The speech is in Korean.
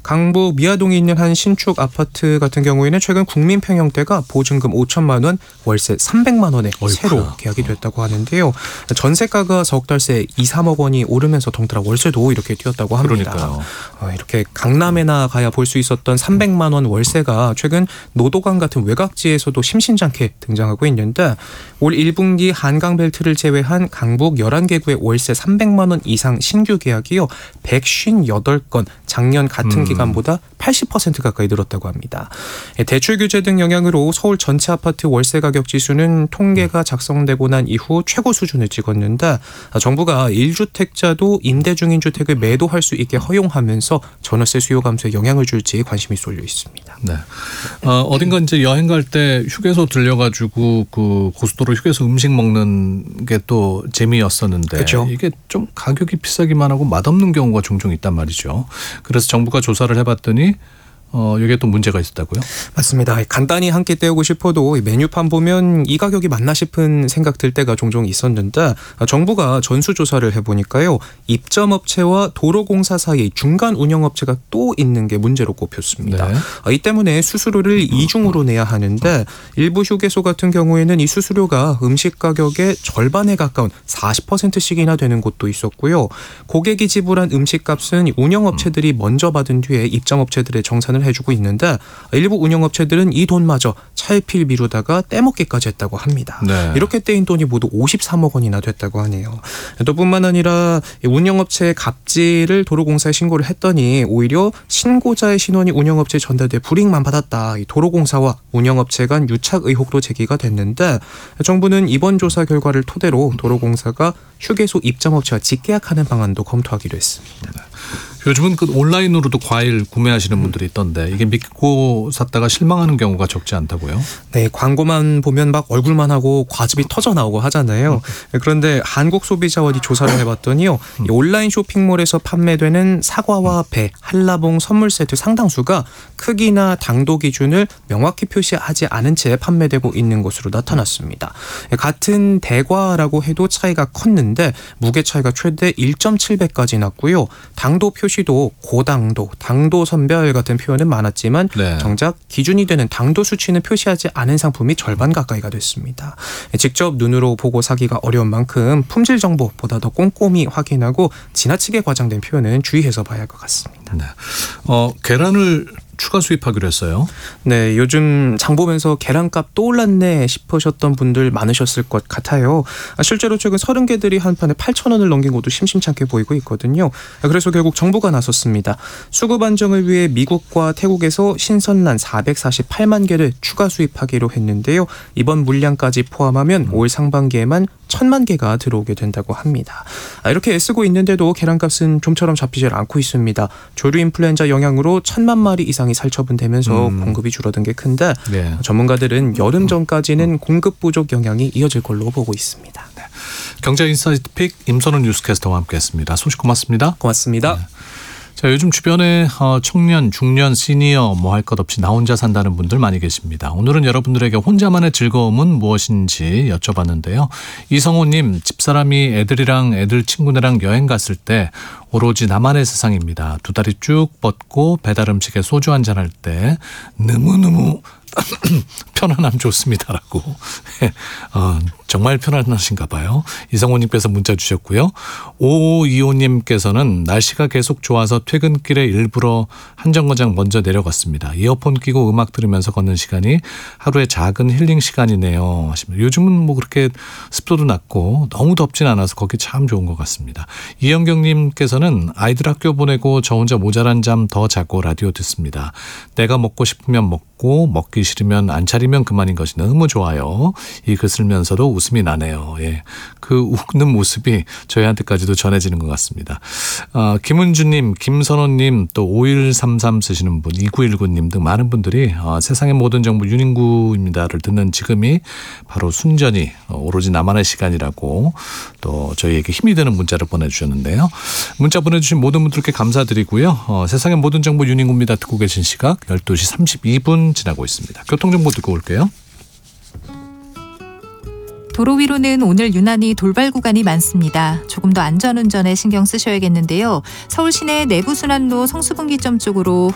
강북 미아동에 있는 한 신축 아파트 같은 경우에는 최근 국민평형대가 보증금 5천만 원, 월세 300만 원에 새로 계약이 됐다고 하는데요. 전세가가 석 달 새 2, 3억 원이 오르면서 덩달아 월세도 이렇게 뛰었다고 합니다. 그러니까요. 이렇게 강남에나 가야 볼 수 있었던 300만 원 월세가 최근 노도강 같은 외곽지에서도 심심찮게 등장하고 있는데 올 1분기 한강벨트를 제외한 강북 11개구의 월세 300만 원 이상 신규 계약이요. 158건, 작년 같은 기간보다 80% 가까이 늘었다고 합니다. 대출 규제 등 영향으로 서울 전체 아파트 월세 가격 지수는 통계가 작성되고 난 이후 최고 수준을 찍었는데 정부가 1주택자도 임대 중인 주택을 매도할 수 있게 허용하면서 전월세 수요 감소에 영향을 줄지 관심이 쏠려 있습니다. 네. 어딘가 이제 여행 갈 때 휴게소 들려가지고 그 고속도로 휴게소 음식 먹는 게 또 재미였었는데 그렇죠. 이게 좀 가격이 비싸기만 하고 맛없는 경우가 종종 있단 말이죠. 그래서 정부가 조사를 해봤더니 이게 또 문제가 있었다고요? 맞습니다. 간단히 한 끼 때우고 싶어도 메뉴판 보면 이 가격이 맞나 싶은 생각 들 때가 종종 있었는데 정부가 전수조사를 해보니까요. 입점업체와 도로공사 사이 중간 운영업체가 또 있는 게 문제로 꼽혔습니다. 네. 이 때문에 수수료를 이중으로 내야 하는데 일부 휴게소 같은 경우에는 이 수수료가 음식 가격의 절반에 가까운 40%씩이나 되는 곳도 있었고요. 고객이 지불한 음식값은 운영업체들이 먼저 받은 뒤에 입점업체들의 정산을 해주고 있는데 일부 운영업체들은 이 돈마저 차일피일 미루다가 떼먹기까지 했다고 합니다. 네. 이렇게 떼인 돈이 모두 53억 원이나 됐다고 하네요. 또 뿐만 아니라 운영업체의 갑질을 도로공사에 신고를 했더니 오히려 신고자의 신원이 운영업체에 전달돼 불이익만 받았다. 도로공사와 운영업체 간 유착 의혹도 제기가 됐는데 정부는 이번 조사 결과를 토대로 도로공사가 휴게소 입점업체와 직계약하는 방안도 검토하기로 했습니다. 네. 요즘은 그 온라인으로도 과일 구매하시는 분들이 있던데 이게 믿고 샀다가 실망하는 경우가 적지 않다고요? 네, 광고만 보면 막 얼굴만 하고 과즙이 터져 나오고 하잖아요. 그런데 한국소비자원이 조사를 해봤더니요. 이 온라인 쇼핑몰에서 판매되는 사과와 배, 한라봉 선물 세트 상당수가 크기나 당도 기준을 명확히 표시하지 않은 채 판매되고 있는 것으로 나타났습니다. 같은 대과라고 해도 차이가 컸는데 무게 차이가 최대 1.7배까지 났고요. 당도 표시도 고당도, 당도 선별 같은 표현은 많았지만 네. 정작 기준이 되는 당도 수치는 표시하지 않은 상품이 절반 가까이가 됐습니다. 직접 눈으로 보고 사기가 어려운 만큼 품질 정보보다 더 꼼꼼히 확인하고 지나치게 과장된 표현은 주의해서 봐야 할 것 같습니다. 네. 계란을 추가 수입하기로 했어요. 네, 요즘 장 보면서 계란값 또 올랐네 싶으셨던 분들 많으셨을 것 같아요. 실제로 최근 30개들이 한 판에 8,000원을 넘긴 것도 심심찮게 보이고 있거든요. 그래서 결국 정부가 나섰습니다. 수급 안정을 위해 미국과 태국에서 신선란 448만 개를 추가 수입하기로 했는데요. 이번 물량까지 포함하면 올 상반기에만 1,000만 개가 들어오게 된다고 합니다. 이렇게 애쓰고 있는데도 계란값은 좀처럼 잡히질 않고 있습니다. 조류 인플루엔자 영향으로 1,000만 마리 이상이 살처분되면서 공급이 줄어든 게 큰데 네. 전문가들은 여름 전까지는 공급 부족 영향이 이어질 걸로 보고 있습니다. 네. 경제인사이트 픽 임선훈 뉴스캐스터와 함께했습니다. 소식 고맙습니다. 고맙습니다. 네. 자, 요즘 주변에 청년, 중년, 시니어 뭐 할 것 없이 나 혼자 산다는 분들 많이 계십니다. 오늘은 여러분들에게 혼자만의 즐거움은 무엇인지 여쭤봤는데요. 이성호님, 집사람이 애들이랑 애들 친구네랑 여행 갔을 때 오로지 나만의 세상입니다. 두 다리 쭉 뻗고 배달 음식에 소주 한잔 할 때 너무너무 편안함 좋습니다라고. 정말 편안하신가 봐요. 이성호님께서 문자 주셨고요. 5525님께서는 날씨가 계속 좋아서 퇴근길에 일부러 한 정거장 먼저 내려갔습니다. 이어폰 끼고 음악 들으면서 걷는 시간이 하루의 작은 힐링 시간이네요. 요즘은 뭐 그렇게 습도도 낮고 너무 덥진 않아서 걷기 참 좋은 것 같습니다. 이영경님께서는 아이들 학교 보내고 저 혼자 모자란 잠 더 자고 라디오 듣습니다. 내가 먹고 싶으면 먹고 먹기 싫으면 안 차리면 그만인 것이 너무 좋아요. 이글 쓰면서도 웃음이 나네요. 예, 그 웃는 모습이 저희한테까지도 전해지는 것 같습니다. 김은주님, 김선호님, 또 5133 쓰시는 분, 2919님 등 많은 분들이 세상의 모든 정보 윤인구입니다를 듣는 지금이 바로 순전히 오로지 나만의 시간이라고 또 저희에게 힘이 되는 문자를 보내주셨는데요. 문자 보내주신 모든 분들께 감사드리고요. 세상의 모든 정보 윤인구입니다 듣고 계신 시각 12시 32분 지나고 있습니다. 교통정보 듣고 올게요. 도로 위로는 오늘 유난히 돌발 구간이 많습니다. 조금 더 안전운전에 신경 쓰셔야겠는데요. 서울 시내 내부순환로 성수분기점 쪽으로